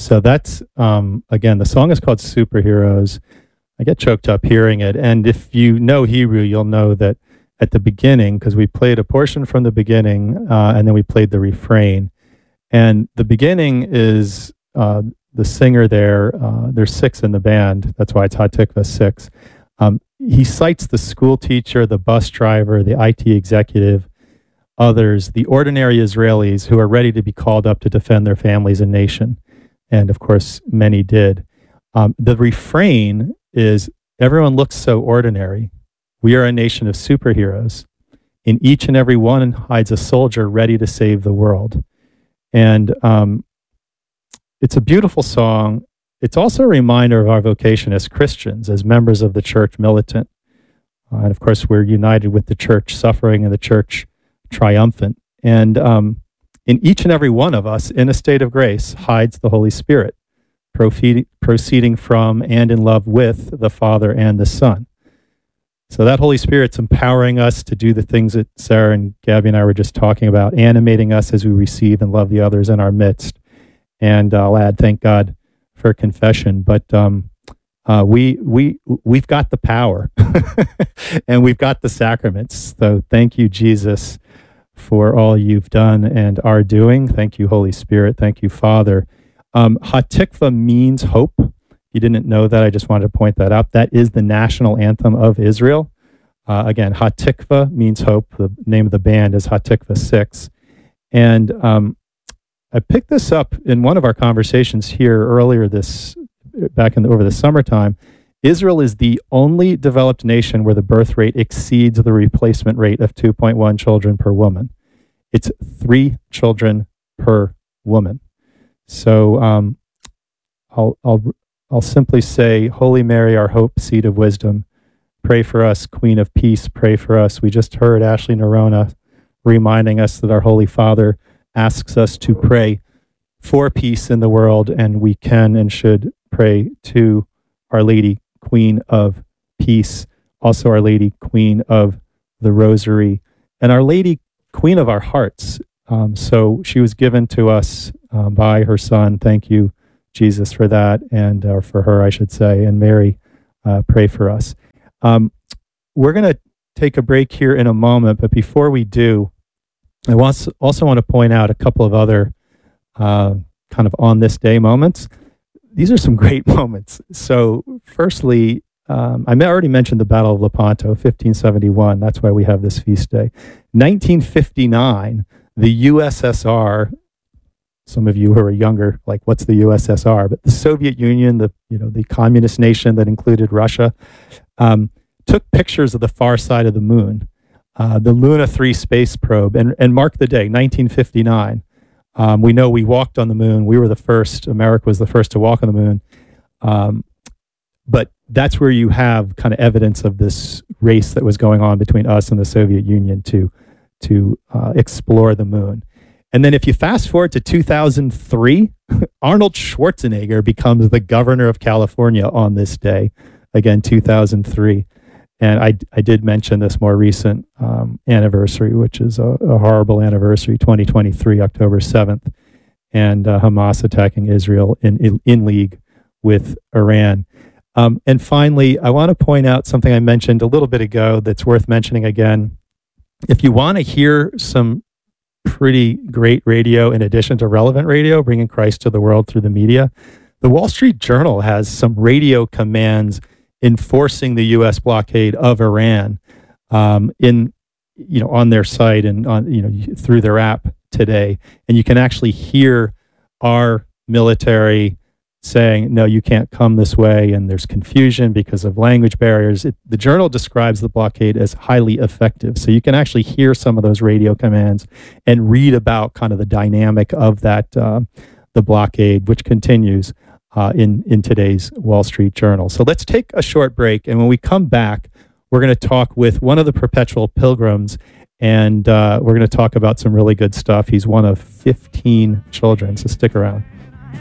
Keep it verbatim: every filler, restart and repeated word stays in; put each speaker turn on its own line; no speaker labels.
So that's, um, again, the song is called Superheroes. I get choked up hearing it. And if you know Hebrew, you'll know that at the beginning, because we played a portion from the beginning, uh, and then we played the refrain. And the beginning is uh, the singer there, uh, there's six in the band. That's why it's Hatikva six. Um, he cites the school teacher, the bus driver, the I T executive, others, the ordinary Israelis who are ready to be called up to defend their families and nation. And of course, many did. Um, the refrain is, everyone looks so ordinary. We are a nation of superheroes. In each and every one hides a soldier ready to save the world. And um, it's a beautiful song. It's also a reminder of our vocation as Christians, as members of the church militant. Uh, and of course, we're united with the church suffering and the church triumphant. And um, in each and every one of us, in a state of grace, hides the Holy Spirit, proceed, proceeding from and in love with the Father and the Son. So that Holy Spirit's empowering us to do the things that Sarah and Gabby and I were just talking about, animating us as we receive and love the others in our midst. And I'll add, thank God for confession. But um, uh, we we we've got the power, and we've got the sacraments. So thank you, Jesus, for all you've done and are doing. Thank you, Holy Spirit. Thank you, Father. Um, Hatikva means hope. You didn't know that. I just wanted to point that out. That is the national anthem of Israel. Uh, again, Hatikva means hope. The name of the band is Hatikva six. And um, I picked this up in one of our conversations here earlier this, back in the, over the summertime. Israel is the only developed nation where the birth rate exceeds the replacement rate of two point one children per woman. It's three children per woman. So um, I'll, I'll I'll simply say, Holy Mary, our hope, seat of wisdom, pray for us. Queen of Peace, pray for us. We just heard Ashley Nerona reminding us that our Holy Father asks us to pray for peace in the world, and we can and should pray to Our Lady, Queen of Peace, also Our Lady, Queen of the Rosary, and Our Lady, Queen of our hearts. Um, so she was given to us um, by her Son. Thank you, Jesus, for that, and or for her, I should say. And Mary, uh, pray for us. Um, we're going to take a break here in a moment, but before we do, I want, also want to point out a couple of other uh, kind of on this day moments. These are some great moments. So, firstly, um, I already mentioned the Battle of Lepanto, fifteen seventy-one. That's why we have this feast day. nineteen fifty-nine, the U S S R. Some of you who are younger, like, what's the U S S R? But the Soviet Union, the you know the communist nation that included Russia, um, took pictures of the far side of the moon, uh, the Luna three space probe, and and mark the day, nineteen fifty-nine. Um, we know we walked on the moon. We were the first. America was the first to walk on the moon. Um, but that's where you have kind of evidence of this race that was going on between us and the Soviet Union to to uh, explore the moon. And then if you fast forward to two thousand three, Arnold Schwarzenegger becomes the governor of California on this day, again, two thousand three. And I, I did mention this more recent um, anniversary, which is a, a horrible anniversary, twenty twenty-three, October seventh, and uh, Hamas attacking Israel in, in, in league with Iran. Um, and finally, I want to point out something I mentioned a little bit ago that's worth mentioning again. If you want to hear some pretty great radio in addition to relevant radio, bringing Christ to the world through the media, the Wall Street Journal has some radio commands enforcing the U S blockade of Iran um, in you know on their site and on you know through their app today, and you can actually hear our military saying, no, you can't come this way, and there's confusion because of language barriers. It, the journal describes the blockade as highly effective. So you can actually hear some of those radio commands and read about kind of the dynamic of that, uh, the blockade, which continues uh, in, in today's Wall Street Journal. So let's take a short break. And when we come back, we're going to talk with one of the perpetual pilgrims, and uh, we're going to talk about some really good stuff. He's one of fifteen children, so stick around.